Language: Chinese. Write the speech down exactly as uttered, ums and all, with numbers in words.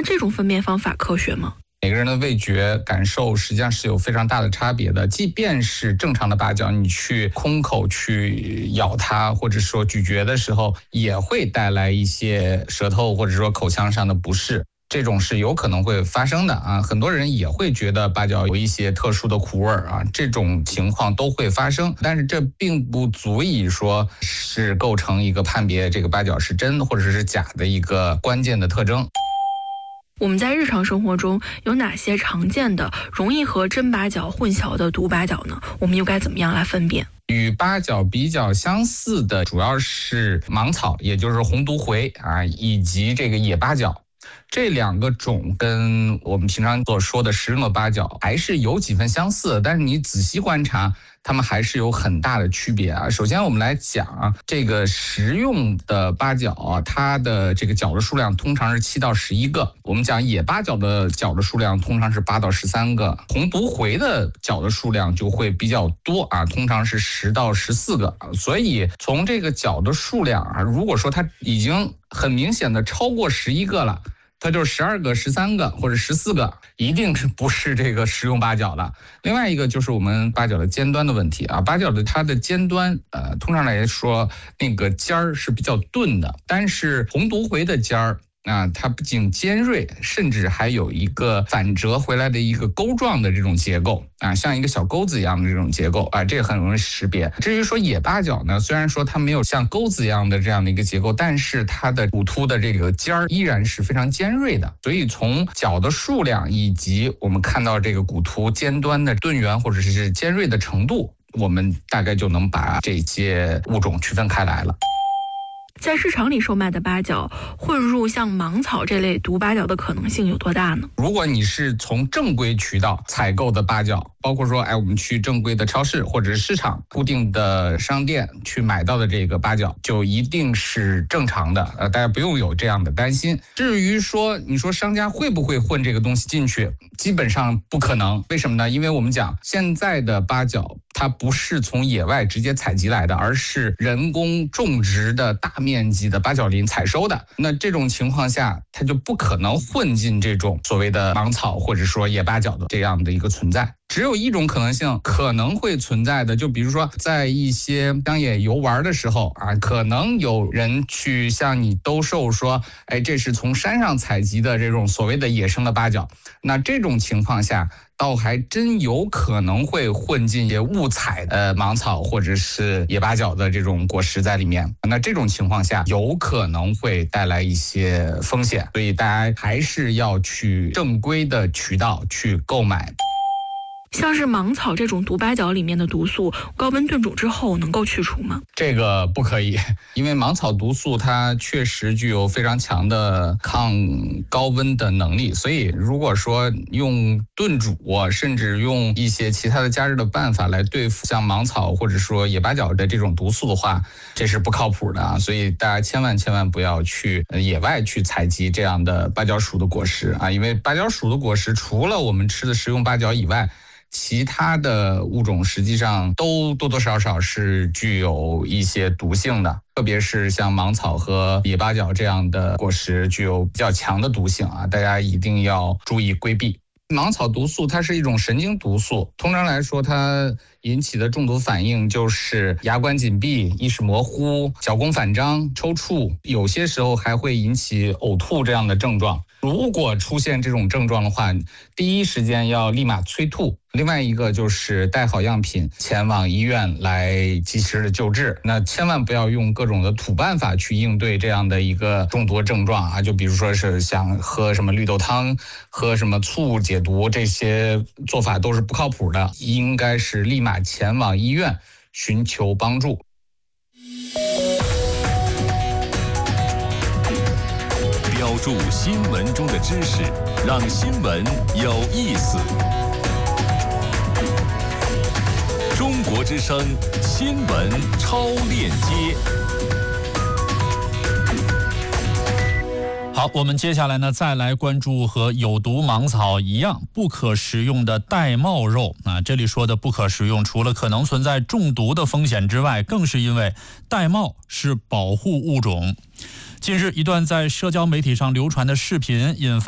那这种分辨方法科学吗？ 每个人的味觉感受实际上是有非常大的差别的，即便是正常的八角，你去空口去咬它，或者说咀嚼的时候，也会带来一些舌头或者说口腔上的不适。这种是有可能会发生的啊，很多人也会觉得八角有一些特殊的苦味啊，这种情况都会发生，但是这并不足以说是构成一个判别这个八角是真或者是假的一个关键的特征。 我们在日常生活中有哪些常见的容易和真八角混淆的毒八角呢？我们又该怎么样来分辨？ 与八角比较相似的主要是芒草，也就是红毒茴啊，以及这个野八角。这两个种跟我们平常所说的食用的八角还是有几分相似，但是你仔细观察，它们还是有很大的区别啊。首先我们来讲啊，这个食用的八角啊，它的这个角的数量通常是七到十一个。我们讲野八角的角的数量通常是八到十三个，红毒茴的角的数量就会比较多啊，通常是十到十四个。所以从这个角的数量啊，如果说它已经很明显的超过十一个了，它就是十二个、十三个或者十四个，一定是不是这个食用八角了。另外一个就是我们八角的尖端的问题啊，八角的它的尖端，呃，通常来说那个尖儿是比较钝的，但是红毒茴的尖儿啊，它不仅尖锐，甚至还有一个反折回来的一个钩状的这种结构啊，像一个小钩子一样的这种结构啊，这个很容易识别。至于说野八角呢，虽然说它没有像钩子一样的这样的一个结构，但是它的骨突的这个尖儿依然是非常尖锐的。所以从角的数量以及我们看到这个骨突尖端的钝圆或者是尖锐的程度，我们大概就能把这些物种区分开来了。 在市场里售卖的八角混入像芒草这类毒八角的可能性有多大呢？ 如果你是从正规渠道采购的八角，包括说哎我们去正规的超市或者是市场固定的商店去买到的这个八角，就一定是正常的，呃，大家不用有这样的担心。至于说你说商家会不会混这个东西进去，基本上不可能。为什么呢？因为我们讲现在的八角它不是从野外直接采集来的，而是人工种植的大面积的八角林采收的。那这种情况下，它就不可能混进这种所谓的芒草或者说野八角的这样的一个存在。只有一种可能性可能会存在的，就比如说在一些乡野游玩的时候啊，可能有人去向你兜售说，哎，这是从山上采集的这种所谓的野生的八角。那这种情况下，倒还真有可能会混进一些误采的芒草或者是野八角的这种果实在里面。那这种情况下，有可能会带来一些风险，所以大家还是要去正规的渠道去购买。 像是芒草这种毒八角里面的毒素，高温炖煮之后能够去除吗？ 这个不可以，因为芒草毒素它确实具有非常强的抗高温的能力，所以如果说用炖煮，甚至用一些其他的加热的办法来对付像芒草或者说野八角的这种毒素的话，这是不靠谱的啊！所以大家千万千万不要去野外去采集这样的八角属的果实啊，因为八角属的果实除了我们吃的食用八角以外，其他的物种实际上都多多少少是具有一些毒性的，特别是像芒草和野八角这样的果实具有比较强的毒性啊，大家一定要注意规避。芒草毒素它是一种神经毒素，通常来说它引起的中毒反应就是牙关紧闭、意识模糊、脚弓反张、抽搐，有些时候还会引起呕吐这样的症状。如果出现这种症状的话，第一时间要立马催吐，另外一个就是带好样品前往医院来及时的救治。那千万不要用各种的土办法去应对这样的一个中毒症状啊，就比如说是想喝什么绿豆汤、喝什么醋解毒，这些做法都是不靠谱的，应该是立马前往医院寻求帮助。 标注新闻中的知识，让新闻有意思。中国之声新闻超链接。 好，我们接下来呢，再来关注和有毒芒草一样不可食用的玳瑁肉。啊，这里说的不可食用，除了可能存在中毒的风险之外，更是因为玳瑁是保护物种。近日，一段在社交媒体上流传的视频引发